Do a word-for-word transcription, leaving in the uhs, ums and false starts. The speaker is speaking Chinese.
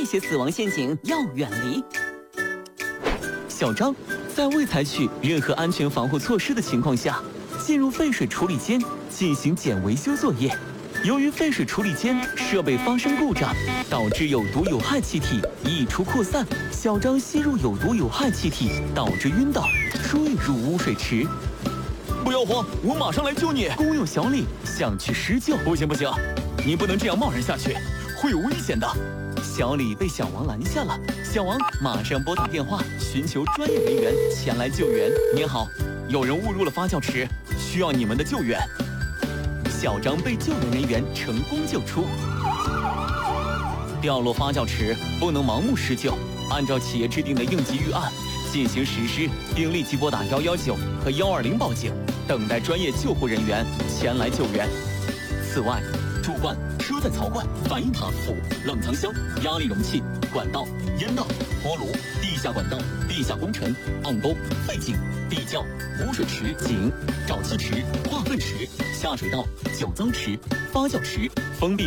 这些死亡陷阱要远离。小张在未采取任何安全防护措施的情况下，进入废水处理间进行检维修作业。由于废水处理间设备发生故障，导致有毒有害气体溢出扩散，小张吸入有毒有害气体，导致晕倒，坠入污水池。 不要慌，我马上来救你。 工友小李想去施救， 不行不行，你不能这样贸然下去，会有危险的。 小李被小王拦下了，小王马上拨打电话寻求专业人员前来救援。 您好，有人误入了发酵池，需要你们的救援。 小张被救援人员成功救出。 掉落发酵池不能盲目施救，按照企业制定的应急预案进行实施，并立即拨打一一九和一二零报警，等待专业救护人员前来救援。此外，主管、车载槽罐、反应塔、釜、冷藏箱、压力容器、管道、烟道、锅炉、地下管道、地下工程、暗沟、废井、地窖、污水池、井、沼气池、化粪池、下水道、酒脏池、发酵池、封闭